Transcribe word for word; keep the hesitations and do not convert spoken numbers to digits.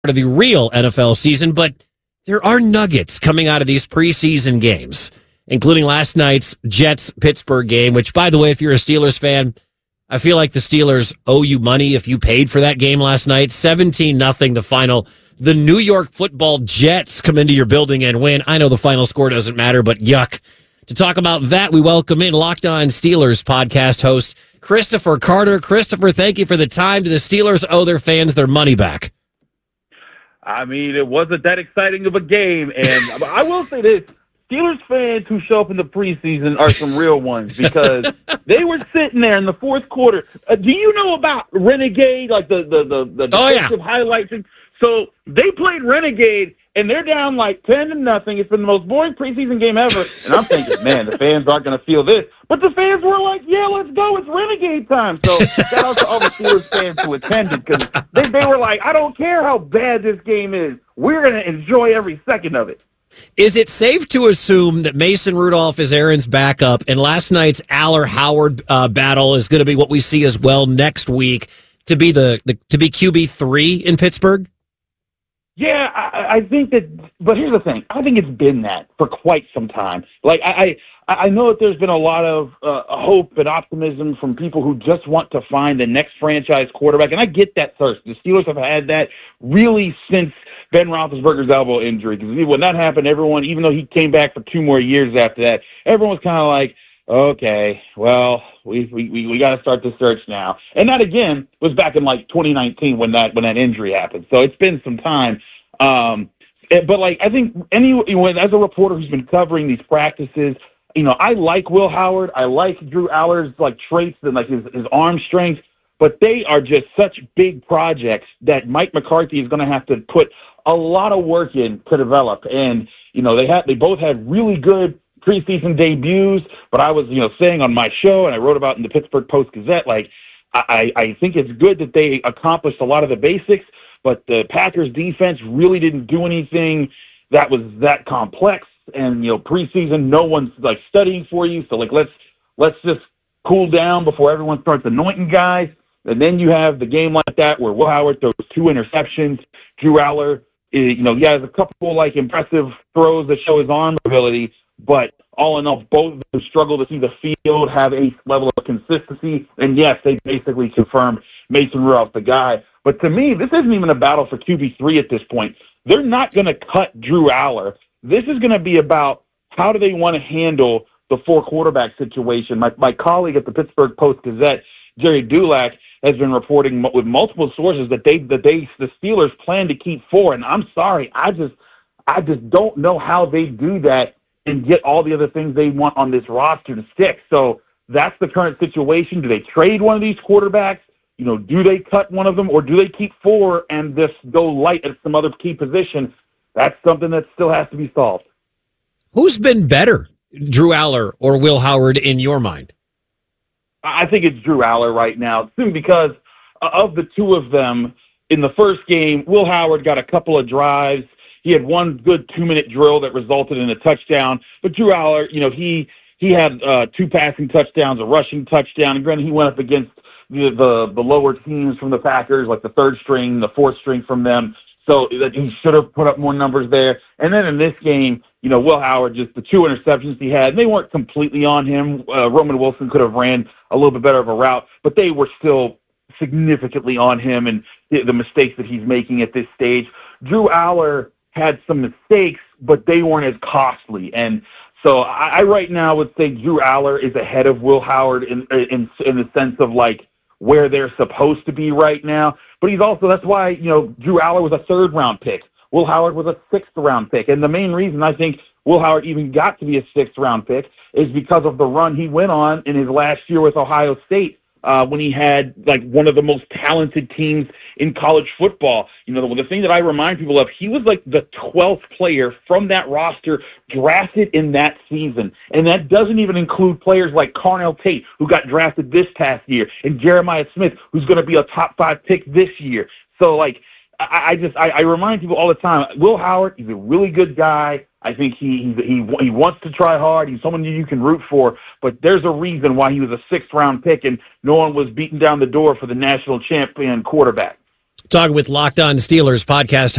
of the real N F L season, but there are nuggets coming out of these preseason games, including last night's Jets-Pittsburgh game, which, by the way, if you're a Steelers fan, I feel like the Steelers owe you money if you paid for that game last night. seventeen nothing the final. The New York Football Jets come into your building and win. I know the final score doesn't matter, but yuck. To talk about that, we welcome in Locked On Steelers podcast host Christopher Carter. Christopher, thank you for the time. Do the Steelers owe their fans their money back? I mean, it wasn't that exciting of a game, and I will say this. Steelers fans who show up in the preseason are some real ones because they were sitting there in the fourth quarter. Uh, do you know about Renegade, like the the the, the oh, defensive yeah. highlights? So they played Renegade, and they're down like ten to nothing. It's been the most boring preseason game ever. And I'm thinking, man, the fans aren't going to feel this. But the fans were like, yeah, let's go. It's Renegade time. So shout out to all the Steelers fans who attended because they, they were like, I don't care how bad this game is. We're going to enjoy every second of it. Is it safe to assume that Mason Rudolph is Aaron's backup, and last night's Aller Howard uh, battle is going to be what we see as well next week to be the, the to be Q B three in Pittsburgh? Yeah, I, I think that, but here's the thing. I think it's been that for quite some time. Like, I I, I know that there's been a lot of uh, hope and optimism from people who just want to find the next franchise quarterback, and I get that thirst. The Steelers have had that really since Ben Roethlisberger's elbow injury, because when that happened, everyone, even though he came back for two more years after that, everyone was kind of like, okay, well, we we we, we got to start the search now. And that again was back in like twenty nineteen when that when that injury happened. So it's been some time. Um, but like I think anyone as a reporter who's been covering these practices, you know, I like Will Howard. I like Drew Aller's like traits and like his his arm strength. But they are just such big projects that Mike McCarthy is going to have to put a lot of work in to develop. And you know, they had they both had really good preseason debuts, but I was, you know, saying on my show, and I wrote about in the Pittsburgh Post-Gazette, like, I, I think it's good that they accomplished a lot of the basics, but the Packers defense really didn't do anything that was that complex. And, you know, preseason, no one's, like, studying for you. So, like, let's let's just cool down before everyone starts anointing guys. And then you have the game like that where Will Howard throws two interceptions. Drew Aller, you know, he has a couple, like, impressive throws that show his arm ability. But all in all, both of them struggle to see the field, have a level of consistency. And, yes, they basically confirmed Mason Rudolph the guy. But to me, this isn't even a battle for Q B three at this point. They're not going to cut Drew Aller. This is going to be about how do they want to handle the four-quarterback situation. My, my colleague at the Pittsburgh Post-Gazette, Jerry Dulac, has been reporting with multiple sources that they that they the Steelers plan to keep four. And I'm sorry, I just I just don't know how they do that and get all the other things they want on this roster to stick. So that's the current situation. Do they trade one of these quarterbacks? You know, do they cut one of them, or do they keep four and just go light at some other key position? That's something that still has to be solved. Who's been better, Drew Aller or Will Howard, in your mind? I think it's Drew Aller right now, soon because of the two of them. In the first game, Will Howard got a couple of drives. He had one good two-minute drill that resulted in a touchdown. But Drew Aller, you know, he he had uh, two passing touchdowns, a rushing touchdown. And granted, he went up against the, the the lower teams from the Packers, like the third string, the fourth string from them. So that he should have put up more numbers there. And then in this game, you know, Will Howard, just the two interceptions he had, they weren't completely on him. Uh, Roman Wilson could have ran a little bit better of a route, but they were still significantly on him and the, the mistakes that he's making at this stage. Drew Aller had some mistakes, but they weren't as costly. And so I, I right now would say Drew Aller is ahead of Will Howard in, in in the sense of like where they're supposed to be right now. But he's also, that's why, you know, Drew Aller was a third round pick. Will Howard was a sixth round pick. And the main reason I think Will Howard even got to be a sixth round pick is because of the run he went on in his last year with Ohio State. Uh, when he had like one of the most talented teams in college football. You know, the, the thing that I remind people of, he was like the twelfth player from that roster drafted in that season. And that doesn't even include players like Carnell Tate, who got drafted this past year, and Jeremiah Smith, who's going to be a top five pick this year. So like, I, I just, I, I remind people all the time, Will Howard, he's a really good guy. I think he, he he he wants to try hard. He's someone you can root for, but there's a reason why he was a sixth round pick and no one was beating down the door for the national champion quarterback. Talking with Locked On Steelers podcast